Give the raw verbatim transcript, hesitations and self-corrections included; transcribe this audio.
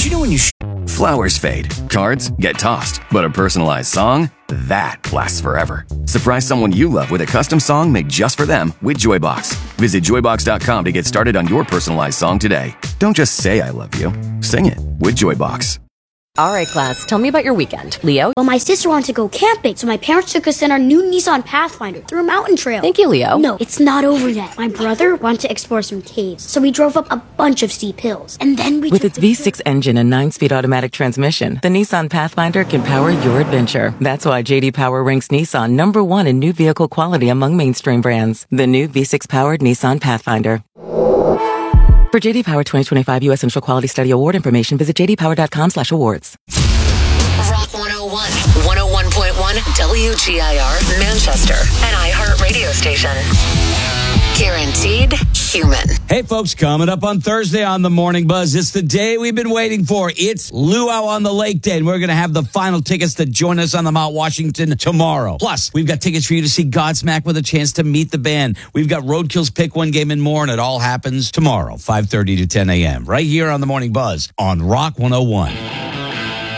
Did you know when you sh- flowers fade, cards get tossed, but a personalized song, that lasts forever. Surprise someone you love with a custom song made just for them with Joybox. Visit joybox dot com to get started on your personalized song today. Don't just say I love you. Sing it with Joybox. All right, class, tell me about your weekend. Leo? Well, my sister wanted to go camping, so my parents took us in our new Nissan Pathfinder through a mountain trail. Thank you, Leo. No, it's not over yet. My brother wanted to explore some caves, so we drove up a bunch of steep hills. And then we With took its the V six engine and nine-speed automatic transmission, the Nissan Pathfinder can power your adventure. That's why J D Power ranks Nissan number one in new vehicle quality among mainstream brands. The new V six-powered Nissan Pathfinder. For J D Power twenty twenty-five U S Central Quality Study Award information, visit j d power dot com slash awards. Rock one oh one, one oh one point one W G I R, Manchester, an iHeart radio station. Guaranteed human. Hey, folks, coming up on Thursday on the Morning Buzz, it's the day we've been waiting for. It's Luau on the Lake Day, and we're going to have the final tickets to join us on the Mount Washington tomorrow. Plus, we've got tickets for you to see Godsmack with a chance to meet the band. We've got Roadkill's Pick One Game and more, and it all happens tomorrow, five thirty to ten a.m., right here on the Morning Buzz on Rock one oh one.